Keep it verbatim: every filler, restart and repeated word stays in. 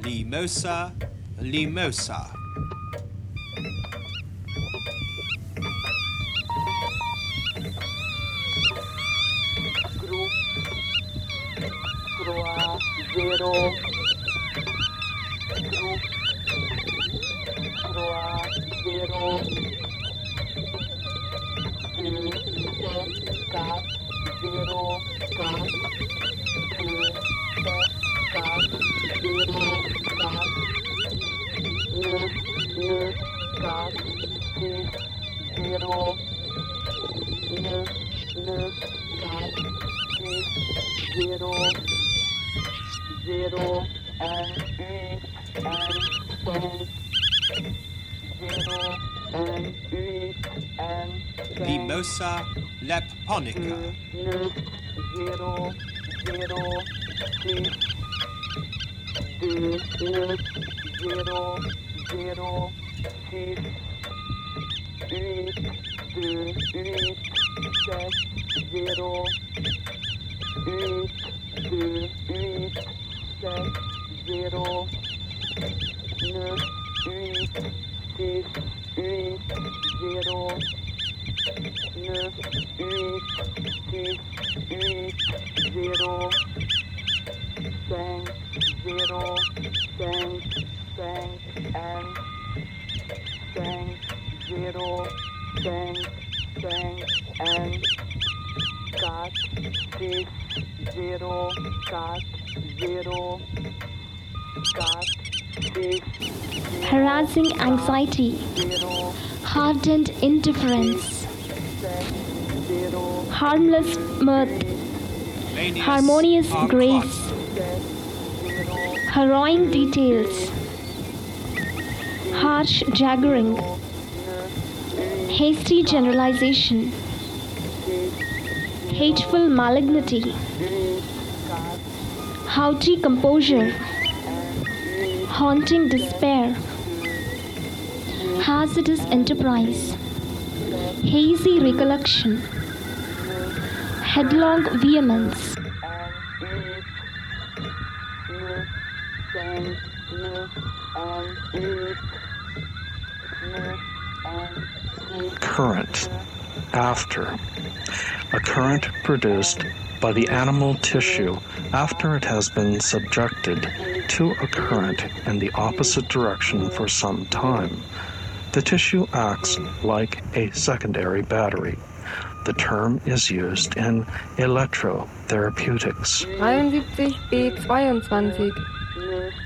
Limosa, limosa. Gru, Croa, Zero, Gru, Croa, Zero, Cat, Zero, Cat, Cat, Zero, Cat, Nurse, Nurse, Cat, Six, Zero, Nurse, Nurse, Cat, Six, Zero, Zero, and eight, and ten, Zero, and eight, and ten. Limosa lapponica. Nurse, Zero, Zero, Six, Nurse, Zero, Zero, Six, eight, eight, Six, Zero, eight, eight, Six, Zero, Nurse, eight, Six, eight, Zero, Nurse, eight, Six, eight, Zero, Thank, Zero, Thank, Thank, and Thank, Zero, Thank, Thank, and Cat, Six, Zero, Cat, Zero, Cat, Six, Harassing anxiety, Zero, hardened indifference, Six, Zero, harmless mirth, Manius harmonious arquat. grace, Six, Zero, harrowing details, harsh jaggering, hasty generalization, hateful malignity, haughty composure, haunting despair, hazardous enterprise, hazy recollection, headlong vehemence, Current. After. A current produced by the animal tissue after it has been subjected to a current in the opposite direction for some time. The tissue acts like a secondary battery. The term is used in electrotherapeutics. dreiundsiebzig B zweiundzwanzig